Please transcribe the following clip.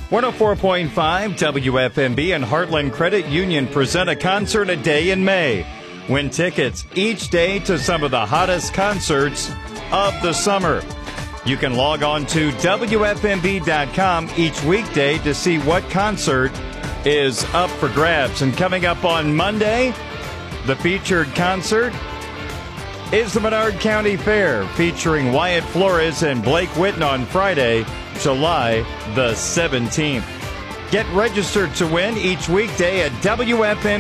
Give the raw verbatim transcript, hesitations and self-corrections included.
one oh four point five W F M B and Heartland Credit Union present a concert a day in May. Win tickets each day to some of the hottest concerts of the summer. You can log on to W F M B dot com each weekday to see what concert is up for grabs. And coming up on Monday, the featured concert is the Menard County Fair, featuring Wyatt Flores and Blake Whitten on Friday, July the seventeenth. Get registered to win each weekday at W F M.